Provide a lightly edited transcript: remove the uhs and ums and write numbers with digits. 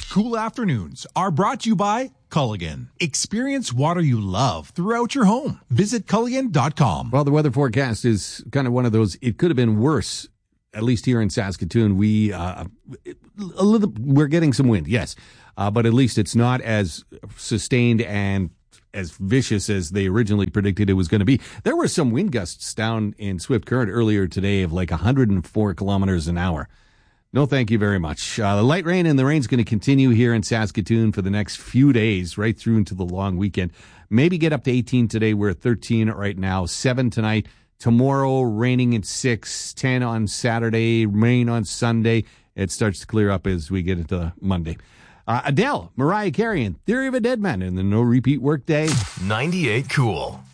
cool afternoons are brought to you by Culligan. Experience water you love throughout your home. Visit Culligan.com. Well, the weather forecast is kind of one of those, it could have been worse, at least here in Saskatoon. We're getting some wind, yes, but at least it's not as sustained and as vicious as they originally predicted it was going to be. There were some wind gusts down in Swift Current earlier today of like 104 kilometers an hour. No, thank you very much. The light rain and the rain's going to continue here in Saskatoon for the next few days, right through into the long weekend. Maybe get up to 18 today. We're at 13 right now, 7 tonight. Tomorrow, raining at 6, 10 on Saturday, rain on Sunday. It starts to clear up as we get into Monday. Adele, Mariah Carey, and Theory of a Dead Man in the No Repeat Workday. 98 Cool.